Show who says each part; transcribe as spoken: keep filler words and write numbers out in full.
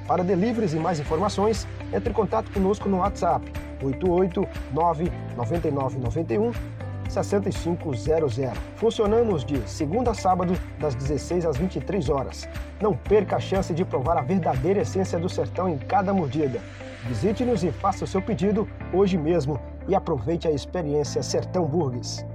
Speaker 1: Para deliveries e mais informações, entre em contato conosco no WhatsApp oito oito nove nove nove nove um seis cinco zero zero. Funcionamos de segunda a sábado, das dezesseis às vinte e três horas. Não perca a chance de provar a verdadeira essência do sertão em cada mordida. Visite-nos e faça o seu pedido hoje mesmo e aproveite a experiência Sertão Burgers.